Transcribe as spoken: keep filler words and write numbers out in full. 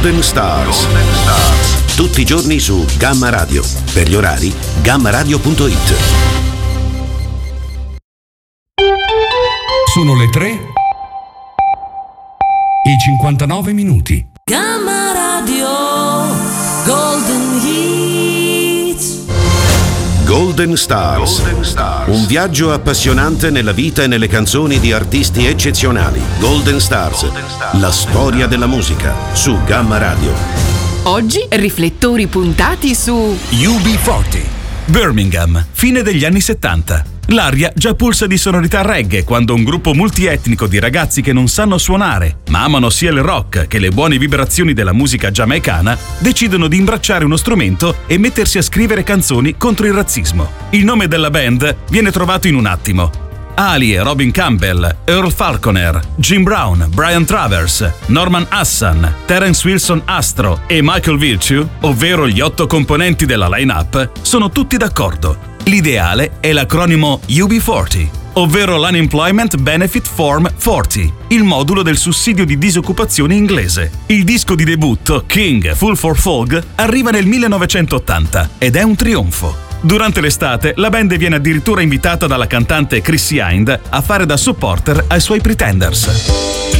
Golden Stars. Golden Stars. Tutti i giorni su Gamma Radio. Per gli orari, gamma radio punto it. Sono le tre e cinquantanove minuti. Gamma Radio Golden Hits. Golden Stars. Golden Stars. Un viaggio appassionante nella vita e nelle canzoni di artisti eccezionali. Golden Stars. Golden Stars. La storia della musica su Gamma Radio. Oggi riflettori puntati su U B quaranta. Birmingham, fine degli anni settanta. L'aria già pulsa di sonorità reggae quando un gruppo multietnico di ragazzi che non sanno suonare, ma amano sia il rock che le buone vibrazioni della musica giamaicana, decidono di imbracciare uno strumento e mettersi a scrivere canzoni contro il razzismo. Il nome della band viene trovato in un attimo. Ali e Robin Campbell, Earl Falconer, Jim Brown, Brian Travers, Norman Hassan, Terence Wilson Astro e Michael Virtue, ovvero gli otto componenti della line-up, sono tutti d'accordo. L'ideale è l'acronimo U B quaranta, ovvero l'Unemployment Benefit Form quaranta, il modulo del sussidio di disoccupazione inglese. Il disco di debutto, King Fool for Folk, arriva nel millenovecentottanta ed è un trionfo. Durante l'estate, la band viene addirittura invitata dalla cantante Chrissy Hind a fare da supporter ai suoi Pretenders.